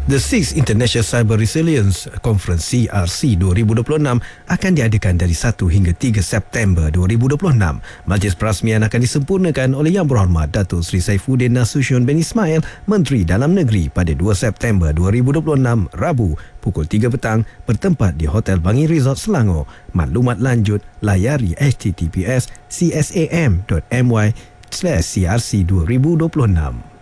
The 6th International Cyber Resilience Conference CRC 2026 akan diadakan dari 1 hingga 3 September 2026. Majlis perasmian akan disempurnakan oleh Yang Berhormat Datuk Seri Saifuddin Nasution bin Ismail, Menteri Dalam Negeri pada 2 September 2026, Rabu, pukul 3 petang, bertempat di Hotel Bangi Resort Selangor. Maklumat lanjut, layari https://csam.my/crc2026.